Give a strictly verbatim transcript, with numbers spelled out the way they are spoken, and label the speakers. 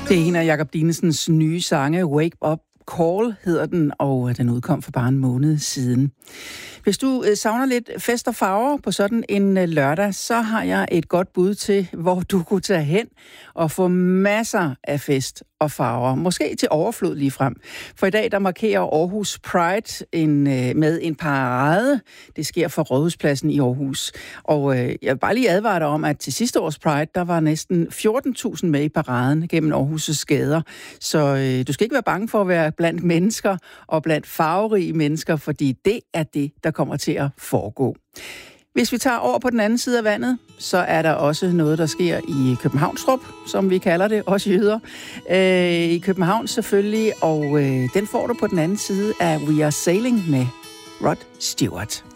Speaker 1: Det er en af Jakob Dinesens nye sange, Wake Up Call hedder den, og den udkom for bare en måned siden. Hvis du savner lidt fest og farver på sådan en lørdag, så har jeg et godt bud til, hvor du kunne tage hen og få masser af fest og farver. Måske til overflod lige frem. For i dag der markerer Aarhus Pride en, med en parade. Det sker fra Rådhuspladsen i Aarhus. Og jeg vil bare lige advare dig om, at til sidste års Pride, der var næsten fjorten tusind med i paraden gennem Aarhus' gader. Så øh, du skal ikke være bange for at være blandt mennesker og blandt farverige mennesker, fordi det er det, der kommer til at foregå. Hvis vi tager over på den anden side af vandet, så er der også noget, der sker i Københavnstrup, som vi kalder det, også jøder. Øh, I København selvfølgelig, og øh, den får du på den anden side af We Are Sailing med Rod Stewart.